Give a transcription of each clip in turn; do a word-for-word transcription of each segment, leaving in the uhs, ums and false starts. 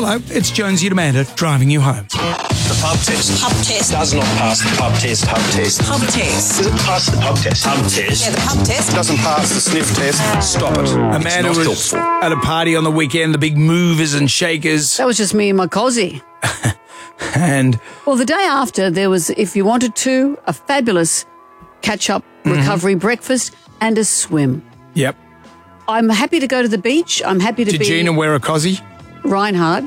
Hello, it's Jonesy and Amanda driving you home. The pub test. Pub test. Does not pass the pub test. Pub test. Pub test. Does it pass the pub test? Pub test. Yeah, the pub test. Doesn't pass the sniff test. Stop it. Amanda it's not was helpful. at a party on the weekend, the big movers and shakers. That was just me and my cosy. And Well, the day after, there was, if you wanted to, a fabulous catch-up recovery breakfast and a swim. yep. I'm happy to go to the beach. I'm happy to Did be Gina wear a cosy? Reinhardt.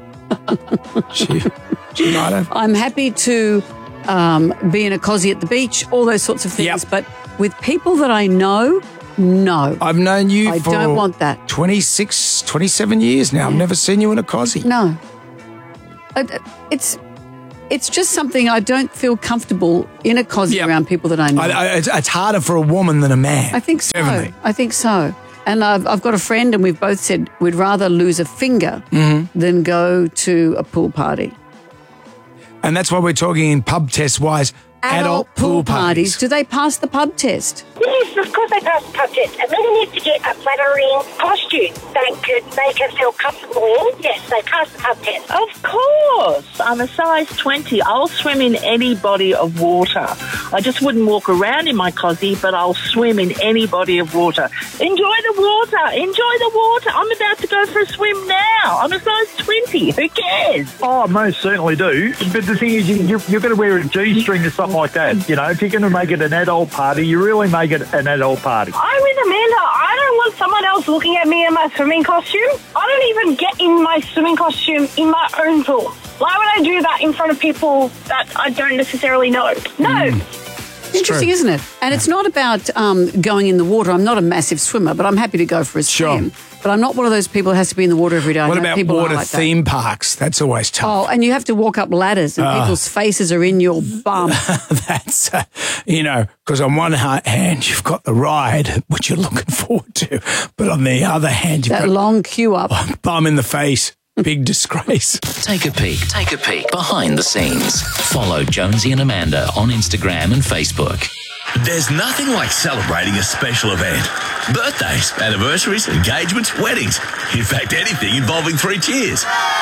She, she might have. I'm happy to um, be in a cosy at the beach, all those sorts of things. Yep. But with people that I know, no. I've known you I for don't want that. twenty-six, twenty-seven years now. I've never seen you in a cosy. No. Uh, It's it's just something I don't feel comfortable in a cosy Yep. around people that I know. I, I, it's, it's harder for a woman than a man. I think so. Definitely. I think so. And I've, I've got a friend, and we've both said we'd rather lose a finger Mm-hmm. than go to a pool party. And that's why we're talking in pub test wise. Adult, pool parties. Do they pass the pub test? Yes, of course they pass the pub test. Amanda needs to get a flattering costume they could make her feel comfortable in. Yes, they pass the pub test. Of course. I'm a size twenty. I'll swim in any body of water. I just wouldn't walk around in my cosy, but I'll swim in any body of water. Enjoy the water. Enjoy the water. I'm about to go for a swim now. I'm a size twenty. Who cares? Oh, I most certainly do. But the thing is, you, you're, you're going to wear a G-string or something like that. You know, if you're going to make it an adult party, you really make it an adult party. I'm with Amanda. I don't want someone else looking at me in my swimming costume. I don't even get in my swimming costume in my own pool. Why would I do that in front of people that I don't necessarily know? No. Interesting, true. isn't it? And it's not about um, going in the water. I'm not a massive swimmer, but I'm happy to go for a Sure. swim. But I'm not one of those people who has to be in the water every day. I What know about people are water like that. theme parks? That's always tough. Oh, and you have to walk up ladders, and people's faces are in your bum. That's, uh, you know, because on one ha- hand you've got the ride, which you're looking forward to, but on the other hand you've That got long queue up. bum in the face. Big disgrace. Take a peek, take a peek behind the scenes. Follow Jonesy and Amanda on Instagram and Facebook. There's nothing like celebrating a special event. Birthdays, anniversaries, engagements, weddings. In fact, anything involving three cheers.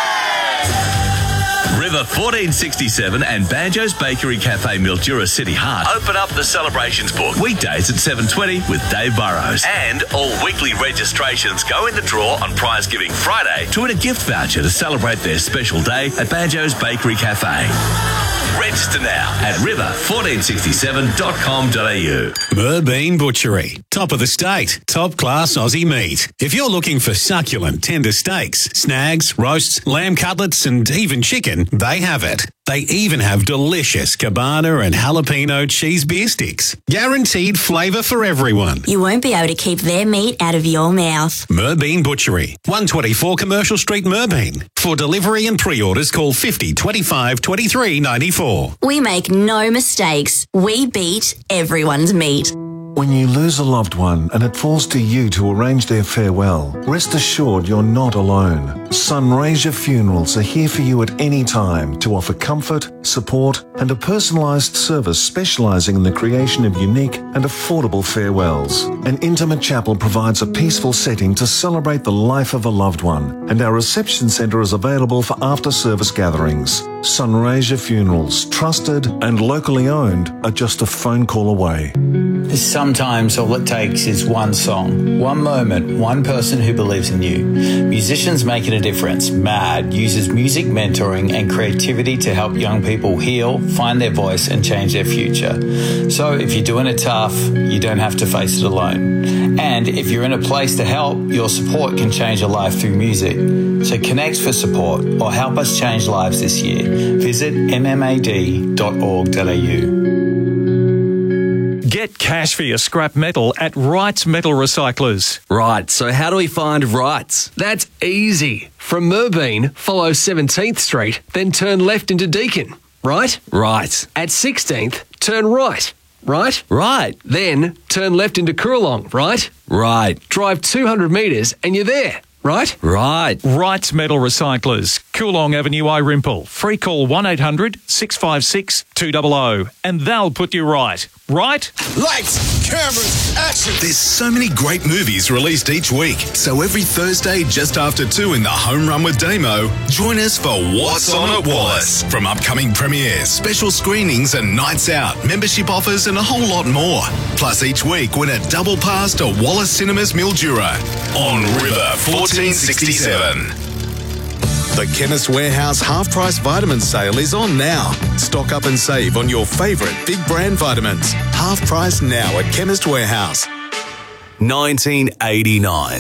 River fourteen sixty-seven and Banjo's Bakery Cafe Mildura City Heart open up the celebrations book weekdays at seven twenty with Dave Burrows. And all weekly registrations go in the draw on Prize Giving Friday to win a gift voucher to celebrate their special day at Banjo's Bakery Cafe. Register now at river fourteen sixty-seven dot com dot a u. Merbean Butchery. Top of the state. Top class Aussie meat. If you're looking for succulent, tender steaks, snags, roasts, lamb cutlets, and even chicken, they have it. They even have delicious cabana and jalapeno cheese beer sticks. Guaranteed flavour for everyone. You won't be able to keep their meat out of your mouth. Merbean Butchery. one twenty-four Commercial Street, Merbean. For delivery and pre-orders, call fifty twenty-five twenty-three ninety-four. We make no mistakes. We beat everyone's meat. When you lose a loved one and it falls to you to arrange their farewell, rest assured you're not alone. Sunraysia Funerals are here for you at any time to offer comfort, support, and a personalised service specialising in the creation of unique and affordable farewells. An intimate chapel provides a peaceful setting to celebrate the life of a loved one, and our reception centre is available for after-service gatherings. Sunraysia Funerals, trusted and locally owned, are just a phone call away. Sometimes all it takes is one song, one moment, one person who believes in you. Musicians Making a Difference, MAD, uses music mentoring and creativity to help young people heal, find their voice and change their future. So if you're doing it tough, you don't have to face it alone. And if you're in a place to help, your support can change a life through music. So connect for support or help us change lives this year. Visit m m a d dot org dot a u. Get cash for your scrap metal at Wrights Metal Recyclers. Right, so how do we find Wrights? That's easy. From Merbean, follow seventeenth Street, then turn left into Deakin. Right? Right. At sixteenth, turn right. Right? Right. Then turn left into Coorong. Right? Right. Drive two hundred metres and you're there. Right? Right. Wrights Metal Recyclers, Coorong Avenue, Irimple. Free call one eight hundred six five six two zero zero and they'll put you right. Right? Lights! cameras, action! There's so many great movies released each week. So every Thursday, just after two in the Home Run with Damo, join us for What's On at Wallace. From upcoming premieres, special screenings and nights out, membership offers and a whole lot more. Plus each week, win a double pass to Wallace Cinemas Mildura on River fourteen sixty-seven. The Chemist Warehouse half-price vitamin sale is on now. Stock up and save on your favourite big brand vitamins. Half price now at Chemist Warehouse. nineteen eighty-nine.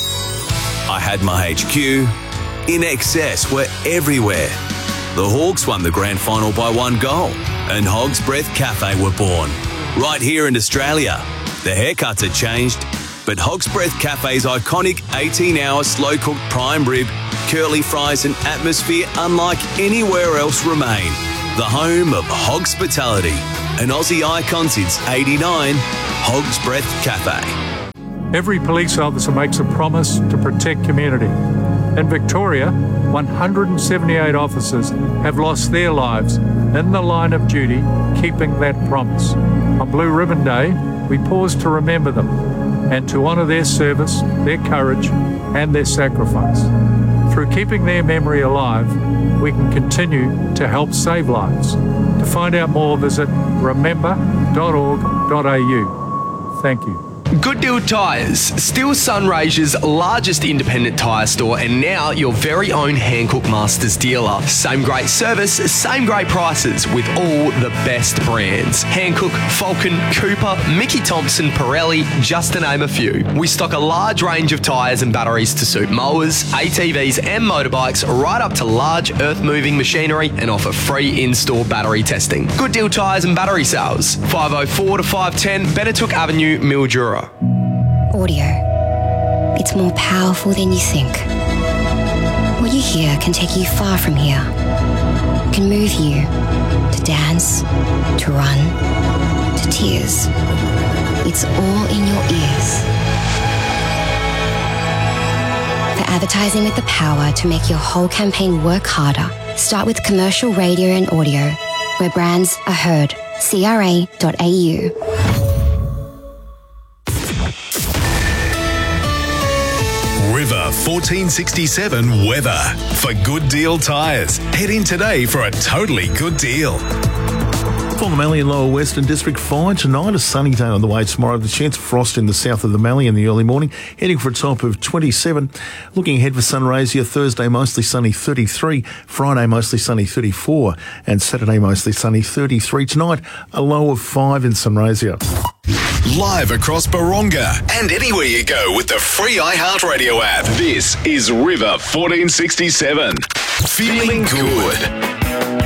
I had my H Q. In Excess were everywhere. The Hawks won the grand final by one goal, and Hog's Breath Cafe were born. Right here in Australia. The haircuts had changed, but Hog's Breath Cafe's iconic eighteen-hour slow-cooked prime rib, curly fries and atmosphere unlike anywhere else remain. The home of Hogspitality, an Aussie icon since eighty-nine, Hog's Breath Cafe. Every police officer makes a promise to protect community. In Victoria, one hundred seventy-eight officers have lost their lives in the line of duty, keeping that promise. On Blue Ribbon Day, we pause to remember them and to honour their service, their courage and their sacrifice. Through keeping their memory alive, we can continue to help save lives. To find out more, visit remember dot org dot a u. Thank you. Good Deal Tyres, still Sunraysia's largest independent tyre store and now your very own Hankook Masters dealer. Same great service, same great prices with all the best brands. Hankook, Falcon, Cooper, Mickey Thompson, Pirelli, just to name a few. We stock a large range of tyres and batteries to suit mowers, A T Vs and motorbikes, right up to large earth-moving machinery and offer free in-store battery testing. Good Deal Tyres and battery sales, five oh four to five ten Benetook Avenue, Mildura. Audio. It's more powerful than you think. What you hear can take you far from here. It can move you to dance, to run, to tears. It's all in your ears. For advertising with the power to make your whole campaign work harder, start with commercial radio and audio, where brands are heard. C R A dot A U. River fourteen sixty-seven weather. For Good Deal Tyres, head in today for a totally good deal. For the Mallee and Lower Western District, fine tonight. A sunny day on the way tomorrow. The chance of frost in the south of the Mallee in the early morning, heading for a top of twenty-seven. Looking ahead for Sunraysia, Thursday mostly sunny thirty-three, Friday mostly sunny thirty-four, and Saturday mostly sunny thirty-three. Tonight, a low of five in Sunraysia. Live across Baronga and anywhere you go with the free iHeartRadio app. This is River fourteen sixty-seven. Feeling good.